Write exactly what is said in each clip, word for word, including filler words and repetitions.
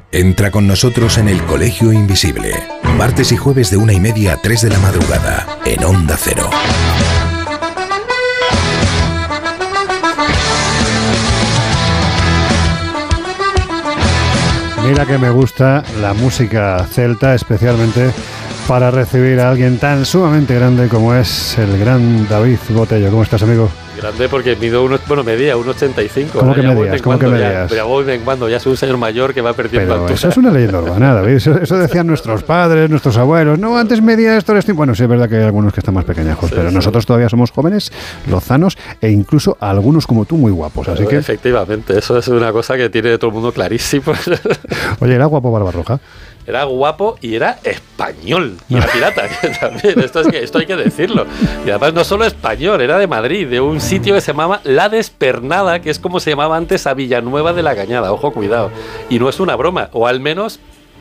Entra con nosotros en el Colegio Invisible. Martes y jueves de una y media a tres de la madrugada, en Onda Cero. Mira que me gusta la música celta, especialmente para recibir a alguien tan sumamente grande como es el gran David Botello. ¿Cómo estás, amigo? Grande porque mido uno, bueno, medía uno ochenta y cinco. ¿Cómo que medías? ¿Cómo que medías? Ya voy menguando, ya soy un señor mayor que va perdiendo altura. altura. Eso es una leyenda urbana, David. Eso, eso decían nuestros padres, nuestros abuelos. No, antes medía esto, esto. Bueno, sí es verdad que hay algunos que están más pequeñajos, sí, pero sí. Nosotros todavía somos jóvenes, lozanos e incluso algunos como tú muy guapos. Así pero que efectivamente, eso es una cosa que tiene todo el mundo clarísimo. Oye, ¿era guapo Barbarroja? Era guapo y era español. Y era pirata, que también. Esto, es que, esto hay que decirlo. Y además no solo español, era de Madrid, de un sitio que se llamaba La Despernada, que es como se llamaba antes a Villanueva de la Cañada. Ojo, cuidado. Y no es una broma, o al menos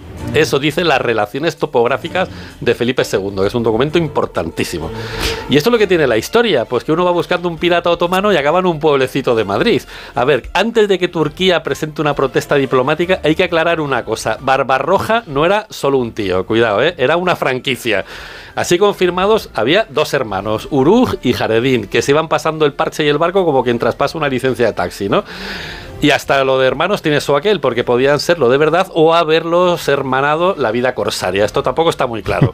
eso dicen las relaciones topográficas de Felipe segundo, que es un documento importantísimo. ¿Y esto es lo que tiene la historia? Pues que uno va buscando un pirata otomano y acaba en un pueblecito de Madrid. A ver, antes de que Turquía presente una protesta diplomática, hay que aclarar una cosa. Barbarroja no era solo un tío, cuidado, ¿eh? Era una franquicia. Así confirmados, había dos hermanos, Uruj y Jaredín, que se iban pasando el parche y el barco como quien traspasa una licencia de taxi, ¿no? Y hasta lo de hermanos tiene eso aquel, porque podían serlo de verdad o haberlos hermanado la vida corsaria. Esto tampoco está muy claro.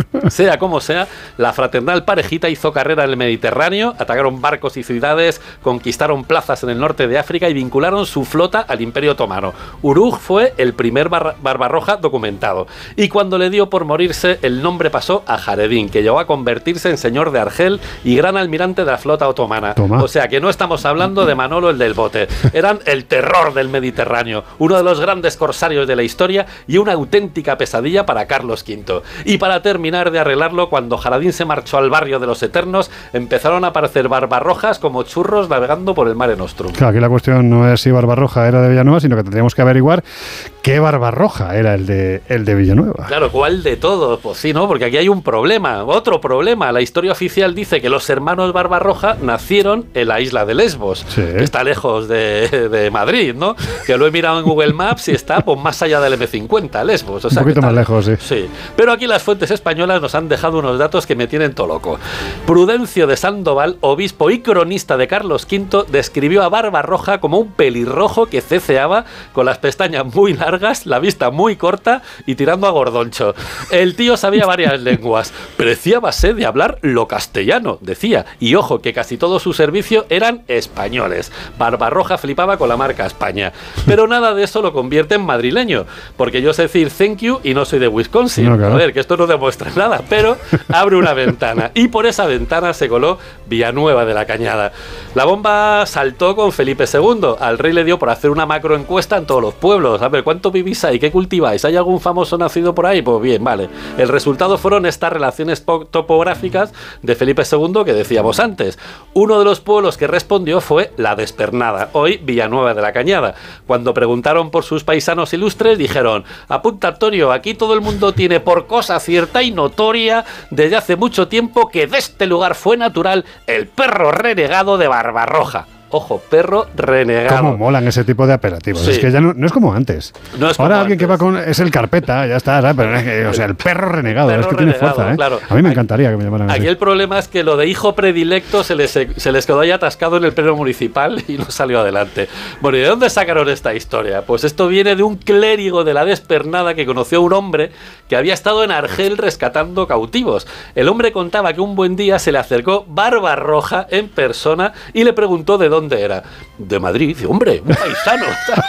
Sea como sea, la fraternal parejita hizo carrera en el Mediterráneo, atacaron barcos y ciudades, conquistaron plazas en el norte de África y vincularon su flota al Imperio Otomano. Uruj fue el primer bar- Barbarroja documentado. Y cuando le dio por morirse, el nombre pasó a Jaredín, que llegó a convertirse en señor de Argel y gran almirante de la flota otomana. Toma. O sea que no estamos hablando de Manolo el del bote. Eran el terror del Mediterráneo, uno de los grandes corsarios de la historia y una auténtica pesadilla para Carlos quinto. Y para terminar de arreglarlo, cuando Jaredín se marchó al barrio de los Eternos, empezaron a aparecer barbarrojas como churros navegando por el Mare Nostrum. Claro, aquí la cuestión no es si Barbarroja era de Villanueva, sino que tendríamos que averiguar qué Barbarroja era el de, el de Villanueva. Claro, ¿cuál de todos? Pues sí, ¿no? Porque aquí hay un problema, otro problema. La historia oficial dice que los hermanos Barbarroja nacieron en la isla de Lesbos, sí, que está lejos de, de Madrid, ¿no? Que lo he mirado en Google Maps y está pues, más allá del eme cincuenta, Lesbos. O sea, un poquito más lejos, sí. Sí. Pero aquí las fuentes españolas nos han dejado unos datos que me tienen todo loco. Prudencio de Sandoval, obispo y cronista de Carlos quinto, describió a Barbarroja como un pelirrojo que ceceaba con las pestañas muy largas, la vista muy corta y tirando a gordoncho. El tío sabía varias lenguas, preciábase de hablar lo castellano, decía, y ojo, que casi todo su servicio eran españoles. Barbarroja flipaba con la marca España, pero nada de eso lo convierte en madrileño, porque yo sé decir thank you y no soy de Wisconsin. No, claro. A ver, que esto no demuestra nada, pero abre una ventana y por esa ventana se coló Villanueva de la Cañada. La bomba saltó con Felipe segundo. Al rey le dio por hacer una macroencuesta en todos los pueblos. A ver, ¿cuánto vivís ahí? ¿Qué cultiváis? ¿Hay algún famoso nacido por ahí? Pues bien, vale. El resultado fueron estas relaciones topográficas de Felipe segundo que decíamos antes. Uno de los pueblos que respondió fue La Despernada, hoy Villanueva de la Cañada. Cuando preguntaron por sus paisanos ilustres, dijeron: apunta, Antonio, aquí todo el mundo tiene por cosa cierta y notoria desde hace mucho tiempo que de este lugar fue natural el perro renegado de Barbarroja. Ojo, perro renegado. Cómo molan ese tipo de apelativos. Sí. Es que ya no, no es como antes. No es Ahora como alguien antes. que va con... Es el carpeta, ya está, ¿sabes? Pero es que, o sea, el perro renegado. Perro es que renegado, tiene fuerza, ¿eh? claro. A mí me Aquí- encantaría que me llamaran así. Aquí el problema es que lo de hijo predilecto se les, se les quedó ahí atascado en el pleno municipal y no salió adelante. Bueno, ¿y de dónde sacaron esta historia? Pues esto viene de un clérigo de La Despernada que conoció a un hombre que había estado en Argel rescatando cautivos. El hombre contaba que un buen día se le acercó Barbarroja en persona y le preguntó de dónde era. De Madrid. Dice, hombre, un paisano.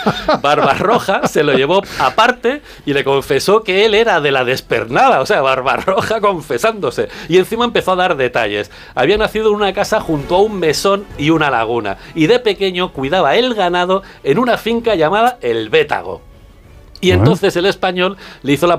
Barbarroja se lo llevó aparte y le confesó que él era de La Despernada. O sea, Barbarroja confesándose. Y encima empezó a dar detalles. Había nacido en una casa junto a un mesón y una laguna. Y de pequeño cuidaba el ganado en una finca llamada El Bétago. Y entonces el español le hizo la